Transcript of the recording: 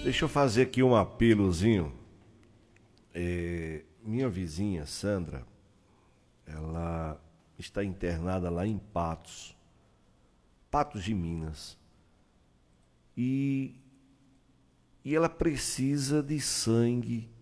Deixa eu fazer aqui um apelozinho. Minha vizinha, Sandra, ela está internada lá em Patos, Patos de Minas. E ela precisa de sangue